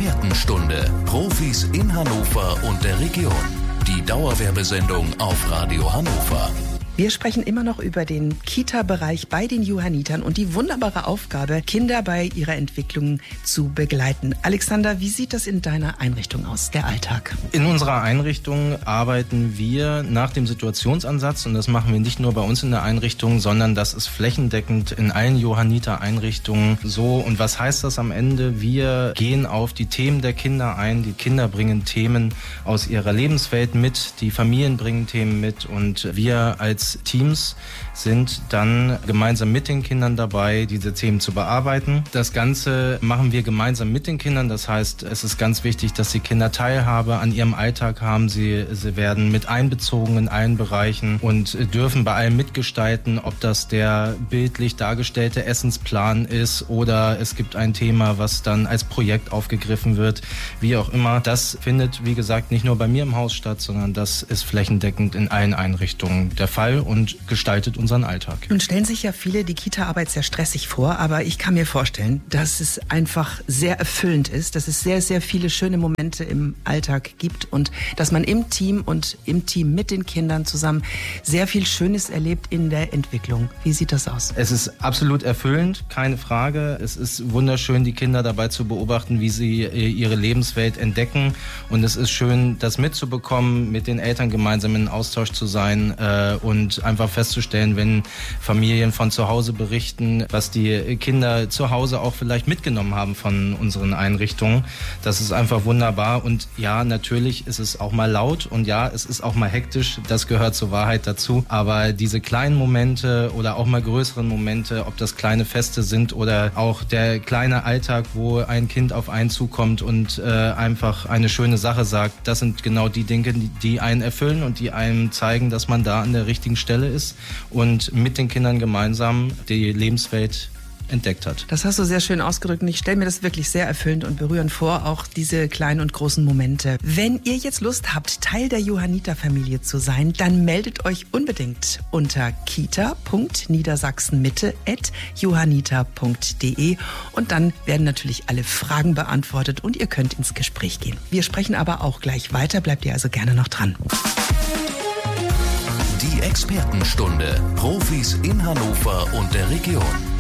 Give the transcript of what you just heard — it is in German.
Expertenstunde. Profis in Hannover und der Region. Die Dauerwerbesendung auf Radio Hannover. Wir sprechen immer noch über den Kita-Bereich bei den Johannitern und die wunderbare Aufgabe, Kinder bei ihrer Entwicklung zu begleiten. Alexander, wie sieht das in deiner Einrichtung aus, der Alltag? In unserer Einrichtung arbeiten wir nach dem Situationsansatz und das machen wir nicht nur bei uns in der Einrichtung, sondern das ist flächendeckend in allen Johanniter-Einrichtungen so. Und was heißt das am Ende? Wir gehen auf die Themen der Kinder ein. Die Kinder bringen Themen aus ihrer Lebenswelt mit, die Familien bringen Themen mit und wir als Teams sind dann gemeinsam mit den Kindern dabei, diese Themen zu bearbeiten. Das Ganze machen wir gemeinsam mit den Kindern. Das heißt, es ist ganz wichtig, dass die Kinder Teilhabe an ihrem Alltag haben. Sie werden mit einbezogen in allen Bereichen und dürfen bei allem mitgestalten, ob das der bildlich dargestellte Essensplan ist oder es gibt ein Thema, was dann als Projekt aufgegriffen wird. Wie auch immer. Das findet, wie gesagt, nicht nur bei mir im Haus statt, sondern das ist flächendeckend in allen Einrichtungen der Fall und gestaltet unseren Alltag. Nun stellen sich ja viele die Kita-Arbeit sehr stressig vor, aber ich kann mir vorstellen, dass es einfach sehr erfüllend ist, dass es sehr, sehr viele schöne Momente im Alltag gibt und dass man im Team und im Team mit den Kindern zusammen sehr viel Schönes erlebt in der Entwicklung. Wie sieht das aus? Es ist absolut erfüllend, keine Frage. Es ist wunderschön, die Kinder dabei zu beobachten, wie sie ihre Lebenswelt entdecken und es ist schön, das mitzubekommen, mit den Eltern gemeinsam in Austausch zu sein und einfach festzustellen, wenn Familien von zu Hause berichten, was die Kinder zu Hause auch vielleicht mitgenommen haben von unseren Einrichtungen. Das ist einfach wunderbar und ja, natürlich ist es auch mal laut und ja, es ist auch mal hektisch, das gehört zur Wahrheit dazu, aber diese kleinen Momente oder auch mal größeren Momente, ob das kleine Feste sind oder auch der kleine Alltag, wo ein Kind auf einen zukommt und einfach eine schöne Sache sagt, das sind genau die Dinge, die einen erfüllen und die einem zeigen, dass man da an der richtigen Stelle ist und mit den Kindern gemeinsam die Lebenswelt entdeckt hat. Das hast du sehr schön ausgedrückt und ich stelle mir das wirklich sehr erfüllend und berührend vor, auch diese kleinen und großen Momente. Wenn ihr jetzt Lust habt, Teil der Johanniter-Familie zu sein, dann meldet euch unbedingt unter kita.niedersachsenmitte@johanniter.de und dann werden natürlich alle Fragen beantwortet und ihr könnt ins Gespräch gehen. Wir sprechen aber auch gleich weiter, bleibt ihr also gerne noch dran. Die Expertenstunde. Profis in Hannover und der Region.